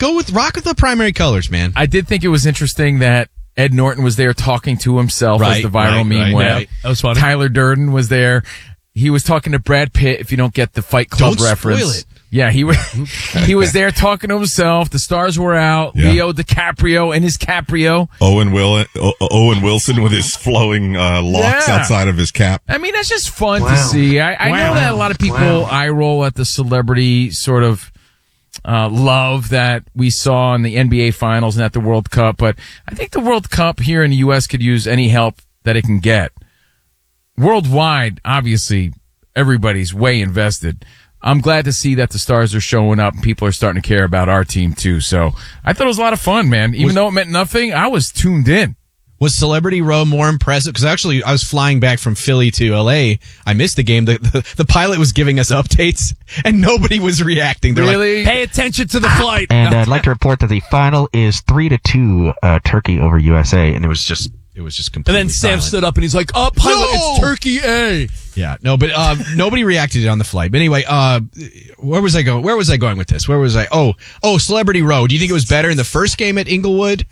rock with the primary colors, man. I did think it was interesting that Ed Norton was there talking to himself as the viral meme went. Right. That was funny. Tyler Durden was there. He was talking to Brad Pitt, if you don't get the Fight Club reference. Spoil it. Yeah, he was there talking to himself. The stars were out. Yeah. Leo DiCaprio and his Caprio. Owen Wilson with his flowing locks outside of his cap. I mean, that's just fun to see. I know that a lot of people eye roll at the celebrity sort of love that we saw in the NBA Finals and at the World Cup, but I think the World Cup here in the U.S. could use any help that it can get. Worldwide, obviously, everybody's way invested. I'm glad to see that the stars are showing up and people are starting to care about our team too. So I thought it was a lot of fun, man. Even though it meant nothing, I was tuned in. Was Celebrity Row more impressive? Because actually, I was flying back from Philly to L.A. I missed the game. The pilot was giving us updates, and nobody was reacting. They're Really? Pay attention to the flight. And I'd like to report that the final is 3-2 Turkey over USA, and it was just completely And then Sam silent. stood up and he's like, "Oh, pilot, it's Turkey A." Yeah, no, but nobody reacted on the flight. But anyway, where was I going? Where was I going with this? Where was I? Oh, Celebrity Row. Do you think it was better in the first game at Inglewood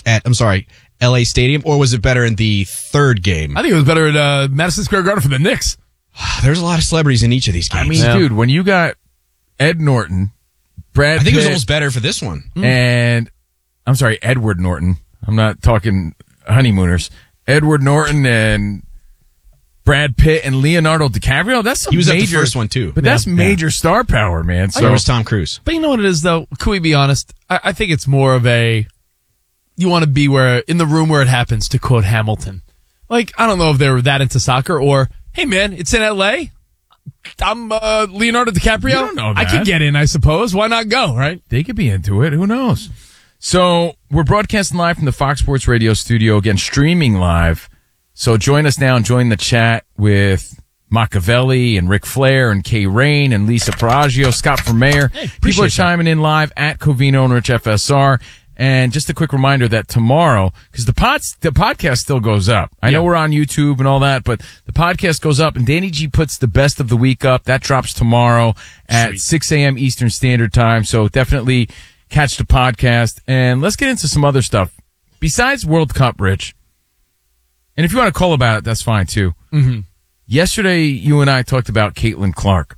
LA Stadium, or was it better in the third game? I think it was better at Madison Square Garden for the Knicks. There's a lot of celebrities in each of these games. I mean, dude, when you got Ed Norton, Brad I think it was Pitt, almost better for this one. and I'm sorry, Edward Norton. I'm not talking honeymooners. Edward Norton and Brad Pitt and Leonardo DiCaprio. That's some He was major, at the first one too. but that's major star power, man. So So was Tom Cruise. But you know what it is, though? Could we be honest? I think it's more of you want to be in the room where it happens, to quote Hamilton. Like, I don't know if they were that into soccer, or, hey, man, it's in L.A. I'm Leonardo DiCaprio. You don't know I that. could get in, I suppose. Why not go, right? they could be into it. Who knows? So we're broadcasting live from the Fox Sports Radio studio, again, streaming live. So join us now and join the chat with Machiavelli and Ric Flair and Kay Rain and Lisa Paraggio, Scott from Mayor. People are chiming in live at Covino and Rich FSR. And just a quick reminder that tomorrow, because the podcast still goes up. I know we're on YouTube and all that, but the podcast goes up, and Danny G puts the best of the week up. That drops tomorrow at 6 a.m. Eastern Standard Time. So definitely catch the podcast. And let's get into some other stuff. Besides World Cup, Rich, and if you want to call about it, that's fine too. Mm-hmm. Yesterday, you and I talked about Caitlin Clark.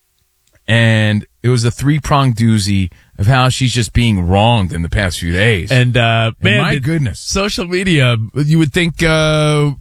And it was a three-pronged doozy of how she's just being wronged in the past few days. And, man, my goodness. social media, you would think that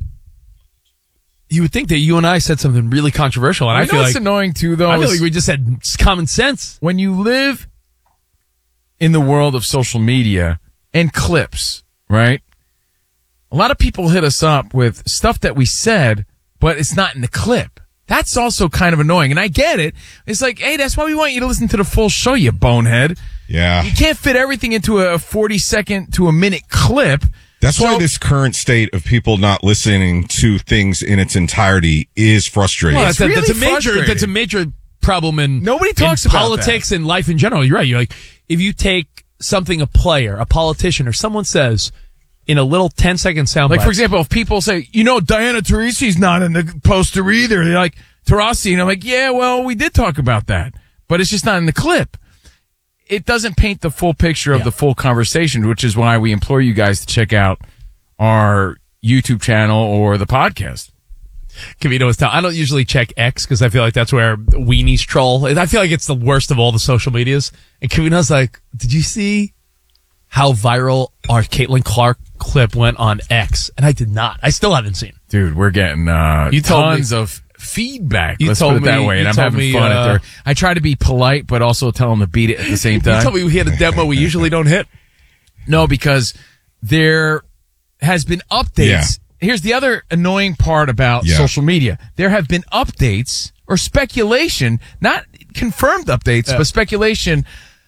you and I said something really controversial. And I feel it's like annoying too, though. I feel like we just had common sense. When you live in the world of social media and clips, right? A lot of people hit us up with stuff that we said, but it's not in the clip. That's also kind of annoying, and I get it. It's like, hey, that's why we want you to listen to the full show, you bonehead. Yeah. You can't fit everything into a 40-second to a minute clip. That's why this current state of people not listening to things in its entirety is frustrating. Well, It's really that's a major problem in Nobody talks in about politics and life in general. You're right. You're like, if you take something a player, a politician, or someone says in a little 10-second soundbite. Like, for example, if people say, Diana Taurasi's not in the poster either. They're like, Taurasi. And I'm like, yeah, well, we did talk about that. But it's just not in the clip. It doesn't paint the full picture of the full conversation, which is why we implore you guys to check out our YouTube channel or the podcast. Covino was telling, I don't usually check X because I feel like that's where weenies troll. And I feel like it's the worst of all the social medias. And Covino's like, did you see how viral our Caitlin Clark clip went on X? And I did not. I still haven't seen. Dude, we're getting tons of feedback. Let's put it that way. And I'm having fun at there. I try to be polite, but also tell them to beat it at the same time. You told me we hit a demo we usually don't hit. No, because there has been updates. Yeah. Here's the other annoying part about social media. There have been updates or speculation, not confirmed updates, but speculation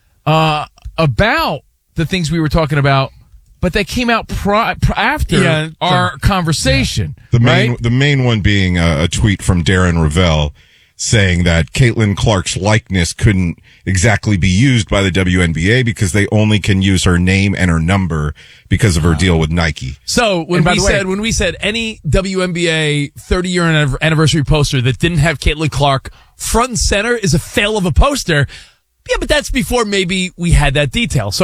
about the things we were talking about, but they came out after our conversation. The main one being a tweet from Darren Ravel saying that Caitlin Clark's likeness couldn't exactly be used by the WNBA because they only can use her name and her number because of her deal with Nike. So when we said any WNBA 30-year anniversary poster that didn't have Caitlin Clark front and center is a fail of a poster. Yeah, but that's before maybe we had that detail. So